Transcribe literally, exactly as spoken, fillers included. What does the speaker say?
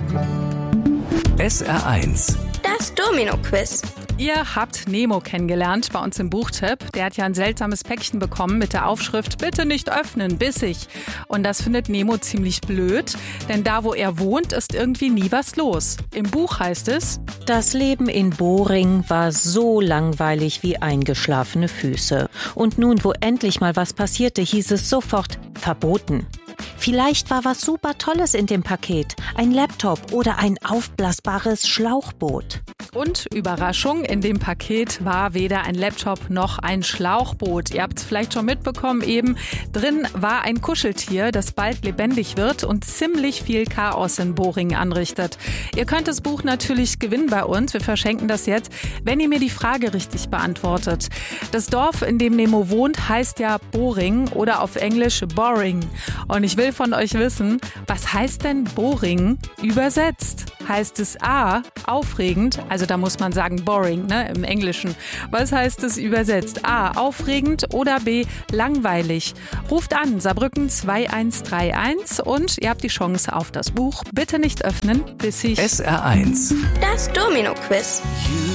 S R eins. Das Domino-Quiz. Ihr habt Nemo kennengelernt bei uns im Buchtipp. Der hat ja ein seltsames Päckchen bekommen mit der Aufschrift „Bitte nicht öffnen, bissig". Und das findet Nemo ziemlich blöd, denn da, wo er wohnt, ist irgendwie nie was los. Im Buch heißt es: Das Leben in Boring war so langweilig wie eingeschlafene Füße. Und nun, wo endlich mal was passierte, hieß es sofort verboten. Vielleicht war was super Tolles in dem Paket. Ein Laptop oder ein aufblasbares Schlauchboot. Und Überraschung, in dem Paket war weder ein Laptop noch ein Schlauchboot. Ihr habt es vielleicht schon mitbekommen eben. Drin war ein Kuscheltier, das bald lebendig wird und ziemlich viel Chaos in Boring anrichtet. Ihr könnt das Buch natürlich gewinnen bei uns. Wir verschenken das jetzt, wenn ihr mir die Frage richtig beantwortet. Das Dorf, in dem Nemo wohnt, heißt ja Boring oder auf Englisch Boring. Und ich will von euch wissen, was heißt denn Boring übersetzt? Heißt es A, aufregend, also da muss man sagen boring, ne, im Englischen. Was heißt es übersetzt? A, aufregend oder B, langweilig? Ruft an, Saarbrücken zwei eins drei eins und ihr habt die Chance auf das Buch. Bitte nicht öffnen, bis ich... S R eins. Das Domino-Quiz.